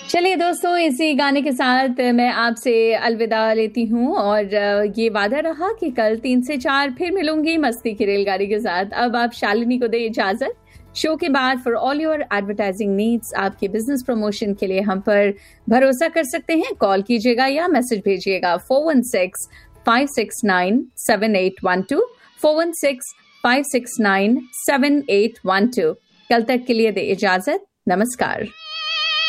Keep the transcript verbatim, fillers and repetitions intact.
चलिए दोस्तों, इसी गाने के साथ मैं आपसे अलविदा लेती हूँ और ये वादा रहा कि कल तीन से चार फिर मिलूंगी मस्ती की रेलगाड़ी के साथ। अब आप शालिनी को दे इजाजत। शो के बाद for all your advertising needs, आपके बिजनेस प्रमोशन के लिए हम पर भरोसा कर सकते हैं। कॉल कीजिएगा या मैसेज भेजिएगा four one six five six nine seven eight one two four one six five six nine seven eight one two. कल तक के लिए दे इजाजत। नमस्कार।